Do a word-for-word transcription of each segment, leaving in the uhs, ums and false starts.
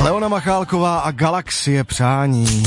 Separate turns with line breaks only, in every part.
Leona Machálková a Galaxie přání.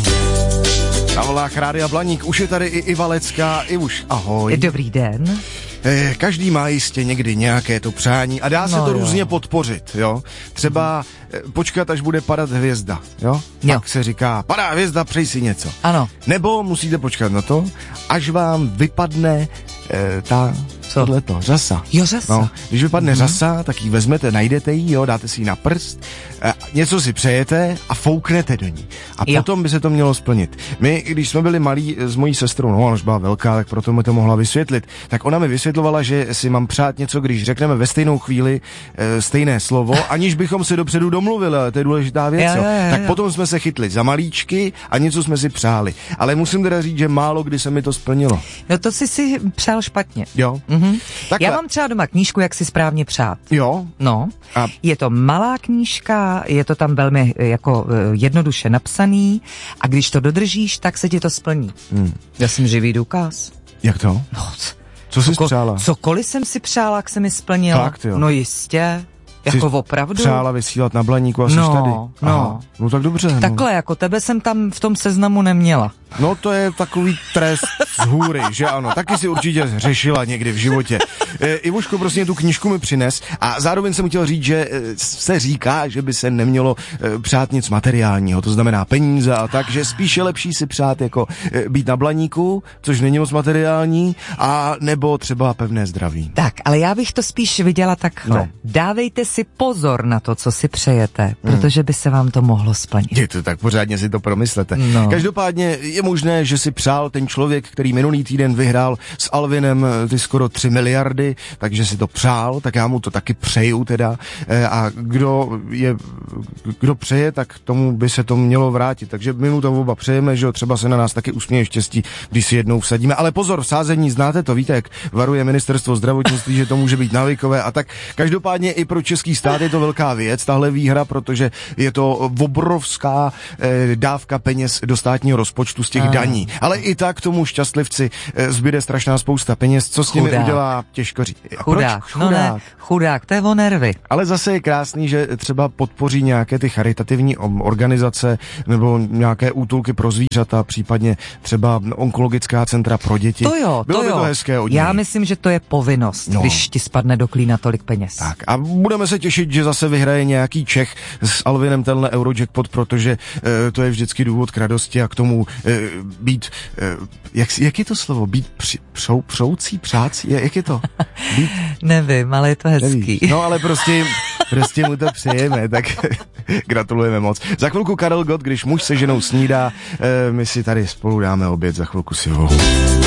Na vlnách Rádia Blaník, už je tady i Iva Lecká. Ivuš, ahoj.
Dobrý den.
Každý má jistě někdy nějaké to přání a dá se no, to jo. různě podpořit, jo. Třeba hmm. počkat, až bude padat hvězda, jo.
jo.
Tak se říká, padá hvězda, přej si něco.
Ano.
Nebo musíte počkat na to, až vám vypadne eh, ta...
Co?
Tohleto, řasa.
Jo, řasa.
No, když vypadne
mm-hmm.
řasa, tak ji vezmete, najdete ji, jo, dáte si ji na prst, e, něco si přejete a fouknete do ní. A jo. potom by se to mělo splnit. My, když jsme byli malí s mojí sestrou, no, ona už byla velká, tak proto mi to mohla vysvětlit, tak ona mi vysvětlovala, že si mám přát něco, když řekneme ve stejnou chvíli e, stejné slovo, aniž bychom se dopředu domluvili, ale to je důležitá věc, jo. Jo, jo, jo. Tak potom jsme se chytli za malíčky a něco jsme si přáli. Ale musím teda říct, že málo kdy se mi to splnilo.
No to jsi si přál špatně.
Jo.
Mhm. Já mám třeba doma knížku, jak si správně přát.
Jo.
No.
A...
Je to malá knížka, je to tam velmi jako jednoduše napsaný a když to dodržíš, tak se ti to splní. Hmm. Já jsem živý důkaz.
Jak to?
No,
co jsi přála?
Cokoliv jsem si přála, jak se mi splnilo.
Fakt, jo.
No jistě. Jako opravdu?
Přála vysílat na Blaníku a jsi
no,
tady.
No,
no tak dobře.
Takhle,
no.
jako tebe jsem tam v tom seznamu neměla.
No to je takový trest z hůry, že ano. Taky si určitě řešila někdy v životě. E, Ivuško, prostě tu knížku mi přines a zároveň jsem chtěl říct, že se říká, že by se nemělo e, přát nic materiálního, to znamená peníze a tak, že spíš je lepší si přát jako e, být na Blaníku, což není moc materiální, a nebo třeba pevné zdraví.
Tak, ale já bych to spíš viděla takhle. No. Dávejte si pozor na to, co si přejete, hmm. protože by se vám to mohlo splnit.
Je to tak, pořádně si to promyslete.
No.
Každopádně je možné, že si přál ten člověk, který minulý týden vyhrál s Alvinem ty skoro tři miliardy, takže si to přál, tak já mu to taky přeju teda. A kdo je, kdo přeje, tak tomu by se to mělo vrátit. Takže my mu to oba přejeme, že třeba se na nás taky usměje štěstí, když si jednou vsadíme. Ale pozor, v sázení znáte to, víte, jak varuje ministerstvo zdravotnictví, že to může být návykové a tak. Každopádně i pro český stát je to velká věc, tahle výhra, protože je to obrovská eh, dávka peněz do státního rozpočtu z těch Aha. daní. Ale i tak tomu šťastlivci eh, zbyde strašná spousta peněz, co s nimi chudák. udělá, těžko říct.
Chudák,
Proč?
no
chudák.
Ne, chudák, to je o nervy.
Ale zase je krásný, že třeba podpoří nějaké ty charitativní organizace nebo nějaké útulky pro zvířata, případně třeba onkologická centra pro děti.
To jo,
Bylo
to
by
jo.
to hezké od něj.
Já myslím, že to je povinnost, no. když ti spadne do klína tolik peněz.
Tak a budeme se těšit, že zase vyhraje nějaký Čech s Alvinem tenhle Eurojackpot, protože e, to je vždycky důvod k radosti a k tomu e, být, e, jak, jak je to slovo, být při, přou, přoucí, přácí, jak je to? Být...
Nevím, ale je to hezký.
Nevíš. No ale prostě, prostě mu to přejeme, tak gratulujeme moc. Za chvilku Karel Gott, když muž se ženou snídá, e, my si tady spolu dáme oběd, za chvilku si ho.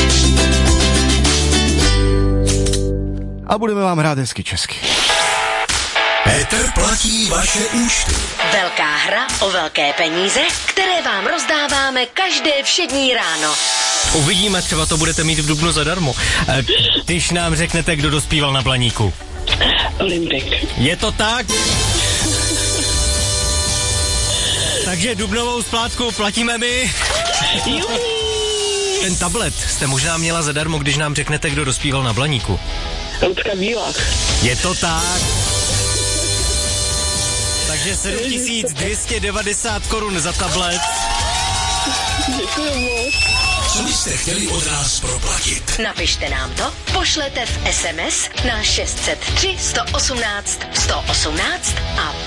A budeme vám hrát hezky česky.
Petr platí vaše účty.
Velká hra o velké peníze, které vám rozdáváme každé všední ráno.
Uvidíme, třeba to budete mít v dubnu zadarmo. E, když nám řeknete, kdo dospíval na Blaníku.
Olympik.
Je to tak? Takže dubnovou splátku platíme my. Ten tablet jste možná měla zadarmo, když nám řeknete, kdo dospíval na Blaníku.
Lucka Bílák.
Je to tak. Takže sedm tisíc dvě stě devadesát korun za tablet.
Děkuji moc.
Co byste chtěli od nás proplatit?
Napište nám to, pošlete v es em es na šest set tři sto osmnáct sto osmnáct a